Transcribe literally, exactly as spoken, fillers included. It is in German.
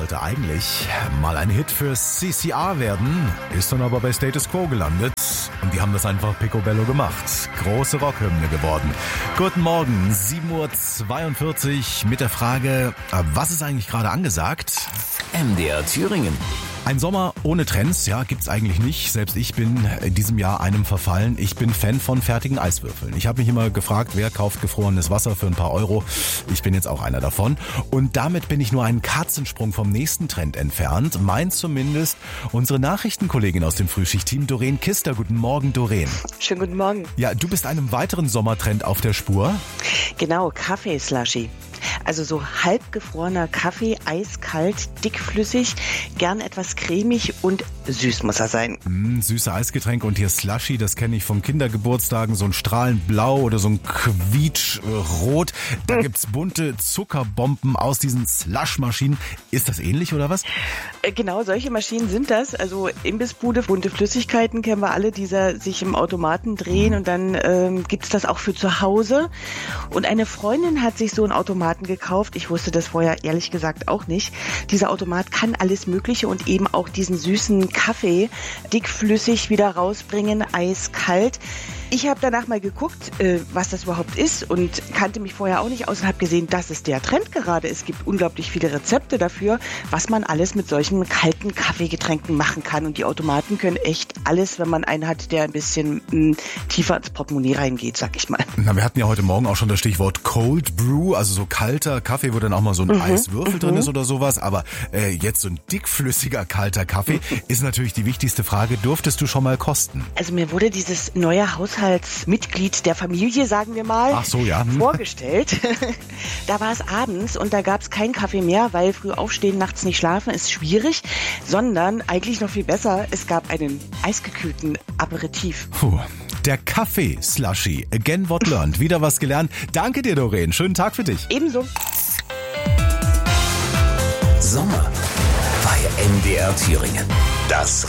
sollte eigentlich mal ein Hit für C C R werden, ist dann aber bei Status Quo gelandet. Und die haben das einfach picobello gemacht. Große Rockhymne geworden. Guten Morgen, sieben Uhr zweiundvierzig mit der Frage, was ist eigentlich gerade angesagt? M D R Thüringen. Ein Sommer ohne Trends, ja, gibt's eigentlich nicht. Selbst ich bin in diesem Jahr einem verfallen. Ich bin Fan von fertigen Eiswürfeln. Ich habe mich immer gefragt, wer kauft gefrorenes Wasser für ein paar Euro. Ich bin jetzt auch einer davon. Und damit bin ich nur einen Katzensprung vom nächsten Trend entfernt. Meint zumindest unsere Nachrichtenkollegin aus dem Frühschicht-Team, Doreen Kister. Guten Morgen, Doreen. Schönen guten Morgen. Ja, du bist einem weiteren Sommertrend auf der Spur. Genau, Kaffee-Slushy. Also so halbgefrorener Kaffee, eiskalt, dickflüssig, gern etwas cremig und süß muss er sein. Mm, süße Eisgetränke und hier Slushy, das kenne ich von Kindergeburtstagen, so ein strahlend blau oder so ein quietschrot. Da gibt's bunte Zuckerbomben aus diesen Slushmaschinen. Ist das ähnlich oder was? Genau, solche Maschinen sind das. Also Imbissbude, bunte Flüssigkeiten kennen wir alle, die sich im Automaten drehen und dann ähm, gibt's das auch für zu Hause. Und eine Freundin hat sich so einen Automaten gekauft. Ich wusste das vorher ehrlich gesagt auch nicht. Dieser Automat kann alles Mögliche und eben auch diesen süßen Kaffee dickflüssig wieder rausbringen, eiskalt. Ich habe danach mal geguckt, äh, was das überhaupt ist und kannte mich vorher auch nicht aus und habe gesehen, das ist der Trend gerade. Es gibt unglaublich viele Rezepte dafür, was man alles mit solchen kalten Kaffeegetränken machen kann. Und die Automaten können echt alles, wenn man einen hat, der ein bisschen mh, tiefer ins Portemonnaie reingeht, sag ich mal. Na, wir hatten ja heute Morgen auch schon das Stichwort Cold Brew, also so kalter Kaffee, wo dann auch mal so ein mhm, Eiswürfel mhm. drin ist oder sowas. Aber äh, jetzt so ein dickflüssiger kalter Kaffee mhm. ist natürlich die wichtigste Frage. Durftest du schon mal kosten? Also mir wurde dieses neue Haushaltsmitglied der Familie, sagen wir mal, Ach so, ja. hm. vorgestellt. Da war es abends und da gab es keinen Kaffee mehr, weil früh aufstehen, nachts nicht schlafen ist schwierig, sondern eigentlich noch viel besser, es gab einen eisgekühlten Aperitif. Puh. Der Kaffee-Slushy. Again what learned. Wieder was gelernt. Danke dir, Doreen. Schönen Tag für dich. Ebenso. Sommer bei M D R Thüringen. Das